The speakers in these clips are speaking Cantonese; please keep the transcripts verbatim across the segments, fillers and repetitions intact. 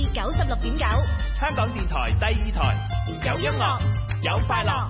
九十六點九， 香港電台第二台，有音樂，有快樂。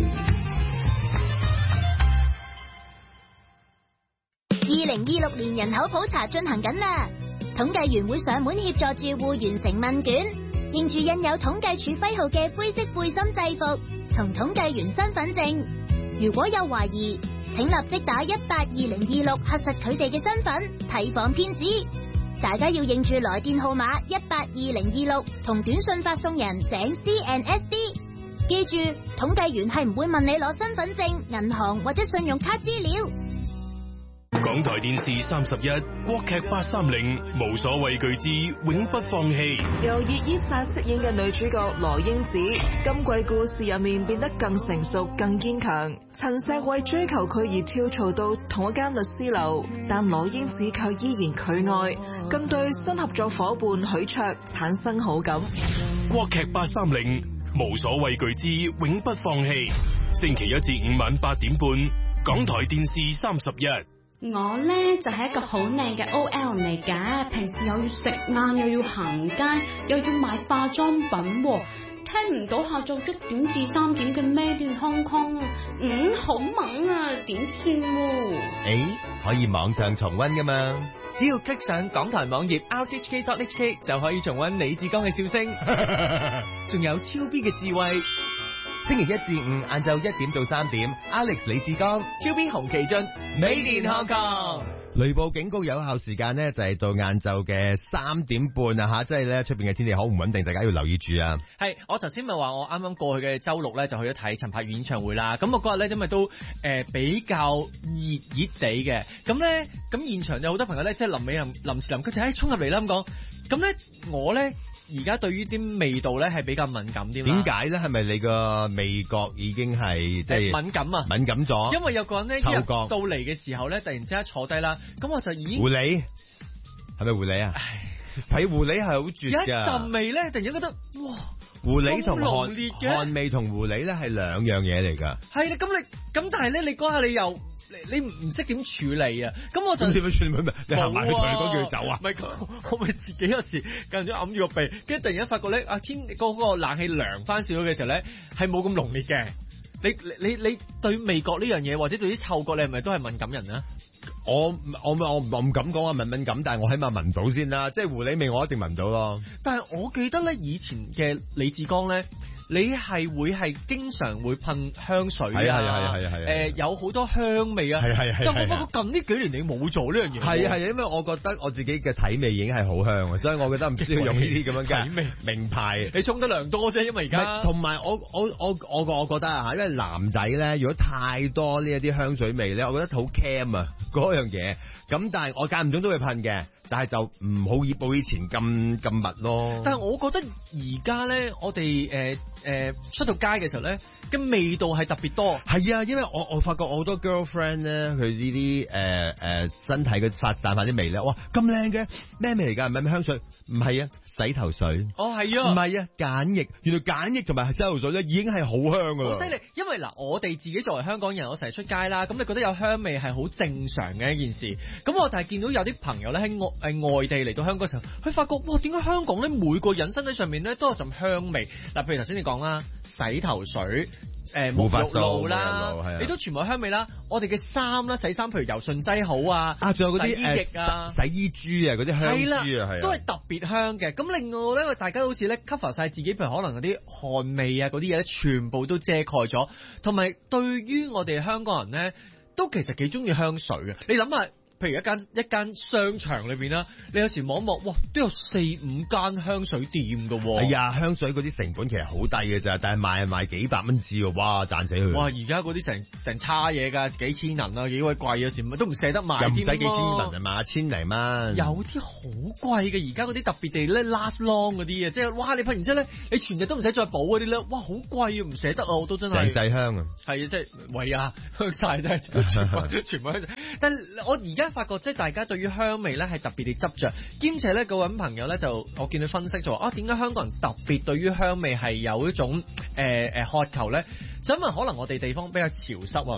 二零二六年人口普查進行緊啦，統計員會上門協助住戶完成問卷，認住印有統計處徽號嘅灰色背心制服同統計員身份證。如果有懷疑，請立即打一八二零二六核實佢哋嘅身份，提防騙子。大家要認住來電號碼一八二零二六同短信發送人井 C N S D。記住，統計員係唔會問你攞身份證、銀行或者信用卡資料。 港台電視三十一國劇八三零無所畏懼之永不放棄， 由葉依扎飾演嘅女主角羅英子，今季故事入面變得更成熟、更堅強。陳碩為追求佢而跳槽到同一間律師樓，但羅英子卻依然拒愛，更對新合作伙伴許卓產生好感。 國劇八三零無所畏懼之永不放棄，星期一至五晚八點半，港台電視三十一。 我咧就係一個好靚嘅 O L 嚟㗎，平時又要食晏，又要行街，又要買化妝品喎，聽唔到下晝一點至三點嘅 Made in Hong Kong 啊，嗯，好猛啊，點算喎？ 誒，可以網上重溫㗎嘛，只要 click 上港台網頁 r t h k dot h k 就可以重溫李志剛嘅笑聲，仲有超 B 嘅智慧。星期一至五晏晝一點到三點 ，Alex 李志剛、超 B 洪其俊、Made in Hong Kong。雷暴警告有效時間呢，就係到晏晝嘅三點半啊吓，即係咧出邊嘅天氣好唔穩定，大家要留意住啊。 係，我頭先咪話我啱啱過去嘅周六咧就去咗睇陳柏宇演唱會啦。咁我嗰日咧因為都誒、呃、比較熱熱地嘅，咁咧咁現場有好多朋友咧即係臨尾臨臨時臨急就喺衝入嚟啦咁講，咁咧我咧。而家對於啲味道咧係比較敏感啲。點解咧？係咪你個味覺已經係即係敏感啊？敏感咗。因為有個人咧入到嚟嘅時候咧，突然之間坐低啦，咁我就已經狐狸係咪狐狸啊？係狐狸係好絕㗎。有一陣味咧，突然間覺得哇！狐狸同汗汗味同狐狸咧係兩樣嘢嚟㗎。係啦，咁你咁但係咧，你嗰下你又。你唔識點處理啊？咁我就點樣處理咪？你行埋去同你講叫佢走啊？唔係，我咪自己有時間咗揞住個鼻，跟住突然間發覺咧，啊天嗰個冷氣涼翻少咗嘅時候咧，係冇咁濃烈嘅。你你你你對味覺呢樣嘢，或者對啲嗅覺，你係咪都係敏感人啊？我我我我唔敢講啊敏敏感，但係我起碼聞到先啦。即係狐狸味，我一定聞到咯。但係我記得咧，以前嘅李志剛咧。你係會係經常會噴香水啊？係啊係啊係啊係啊！誒有好多香味啊！係係係。但我發覺近呢幾年你冇做呢樣嘢。係啊係啊，因為我覺得我自己嘅體味已經係好香啊，所以我覺得唔需要用呢啲咁樣嘅體味名牌。你沖得量多啫，因為而家。同埋我我我我我覺得啊嚇，因為男仔咧，如果太多呢一啲香水味咧，我覺得好 cam 啊嗰樣嘢。咁但係我間唔中都會噴嘅，但係就唔好以報以前咁咁密咯。但係我覺得而家咧，我哋誒誒出到街嘅時候咧，嘅味道係特別多。係啊，因為我我發覺我好多 girlfriend 咧，佢呢啲誒誒身體嘅發散發啲味咧，哇咁靚嘅咩味嚟㗎？唔係咪香水？唔係啊，洗頭水。哦係啊，唔係啊，鹼液。原來鹼液同埋洗頭水咧已經係好香㗎啦。好犀利，因為嗱，我哋自己作為香港人，我成日出街啦，咁你覺得有香味係好正常嘅一件事。咁我但係見到有啲朋友咧喺外誒外地嚟到香港嘅時候，佢發覺哇，點解香港咧每個人身體上面咧都有陣香味？嗱，譬如頭先你講啦，洗頭水、誒沐浴露啦，你都全部有香味啦。我哋嘅衫啦，洗衫譬如柔順劑好啊，啊，仲有嗰啲誒液啊、洗衣珠啊，嗰啲香珠啊，係都係特別香嘅。咁另外咧，大家好似咧 cover 晒自己，譬如可能嗰啲汗味啊嗰啲嘢咧，全部都遮蓋咗。同埋對於我哋香港人咧，都其實幾中意香水嘅。你諗下。譬如一間一間商場裏邊啦，你有時望一望，哇，都有四五間香水店噶。係呀，香水嗰啲成本其實好低嘅咋，但係賣賣幾百蚊支喎，哇，賺死佢！哇，而家嗰啲成成叉嘢噶，幾千銀啊，幾鬼貴，有時都唔捨得賣添。又唔使幾千銀係嘛，千零蚊。有啲好貴嘅，而家嗰啲特別地咧 last long 嗰啲啊，即係哇，你噴完之後咧，你全日都唔使再補嗰啲咧，哇，好貴啊，唔捨得啊，我都真係。成世香啊！係啊，即係喂啊，香晒真係全部全部香。但係我而家。發覺即係大家對於香味咧係特別地執着，兼且咧嗰位朋友咧就我見佢分析就話啊，點解香港人特別對於香味係有一種誒誒、呃、渴求咧？就因為可能我哋地方比較潮濕啊，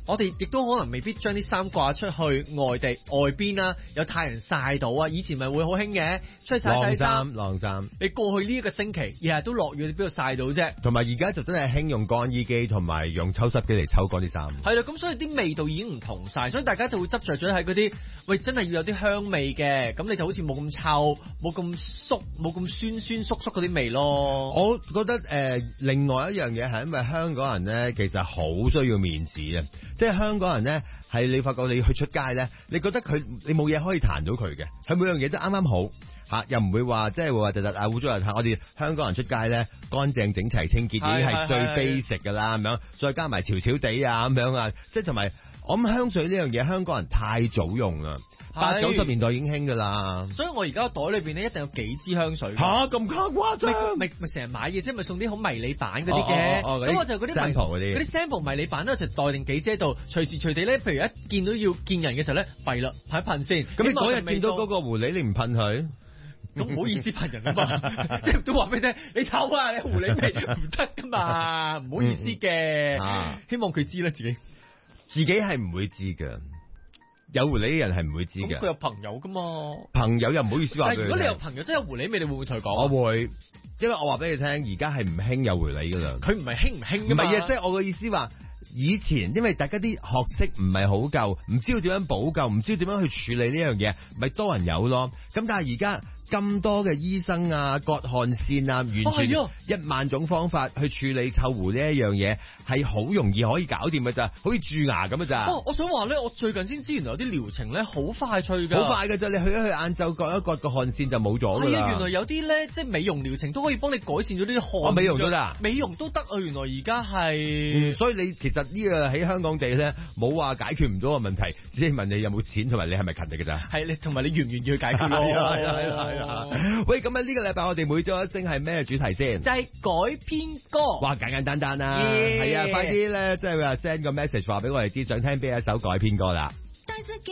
我哋亦都可能未必將啲衫掛出去外地外邊啦，有太陽曬到啊！以前咪會好興嘅，出去曬曬衫， 晾衫。 你過去呢一個星期日日都落雨，你邊度曬到啫？ 同埋而家就真係興用乾衣機同埋用抽濕機嚟抽乾啲衫。 係啦，咁所以啲味道已經唔同晒，所以大家就會執着咗喺嗰啲，喂，真係要有啲香味嘅，咁你就好似冇咁臭，冇咁縮，冇咁酸酸縮縮嗰啲味咯。 我覺得誒、呃，另外一樣嘢係因為香港人咧，其實好需要面子啊！即係香港人咧，係你發覺你去出街咧，你覺得佢你冇嘢可以彈到佢嘅，佢每樣嘢都啱啱好嚇，又唔會話即係會話突突啊污糟邋遢。我哋香港人出街咧，乾淨整齊清潔已經係最 basic 㗎啦，咁樣再加埋潮潮地啊咁樣啊，即係同埋我諗香水呢樣嘢，香港人太早用啦。八九十年代已經興噶啦， 所以我而家個袋裏邊咧一定有幾支香水。 吓咁誇張？ 咪咪成日買嘢，即係咪送啲好迷你版嗰啲嘅？咁、哦哦哦、我就嗰啲 sample 嗰啲， 嗰啲 sample 迷你版咧就袋定幾支喺度，隨時隨地咧，譬如一見到要見人嘅時候咧，弊啦，噴一噴先。 咁你嗰日見到嗰個狐狸，你唔噴佢？ 咁唔好意思噴人啊嘛，即係都話俾你聽，你臭啊，你狐狸味唔得噶嘛，唔好意思嘅、嗯啊。希望佢知啦，自己自己係唔會知㗎。有狐狸嘅人係唔會知嘅。 佢有朋友噶嘛？ 朋友又唔好意思話。但係如果你有朋友真係有狐狸味，你會唔會同佢講？ 我會，因為我話俾你聽，而家係唔興有狐狸噶啦。 佢唔係興唔興噶嘛？ 唔係啊，即係我嘅意思話，以前因為大家啲學識唔係好夠，唔知道點樣補救，唔知道點樣去處理呢樣嘢，咪多人有咯。咁但係而家咁多嘅醫生啊、割汗腺啊，完全一萬種方法去處理臭狐呢一樣嘢，係好容易可以搞掂嘅咋，好似蛀牙咁嘅咋。 哦，我想話咧，我最近先知原來有啲療程咧好快脆㗎， 好快㗎咋，你去一去晏晝割一割個汗腺就冇咗㗎啦。係啊， 原來有啲咧即係美容療程都可以幫你改善咗呢啲汗。 哦，美容都得， 美容都得啊！原來而家係， 嗯，所以你其實呢個喺香港地咧冇話解決唔到嘅問題，只係問你有冇錢同埋你係咪勤力㗎咋。 係你同埋你願唔願意去解決咯？ 係啊係啊係啊係啊！喂，咁啊呢個禮拜我哋每週一聲係咩主題先？ 就係改編歌。 哇，簡簡單單啦，係啊，快啲咧，即係話 send 個 message 話俾我哋知，想聽邊一首改編歌啦。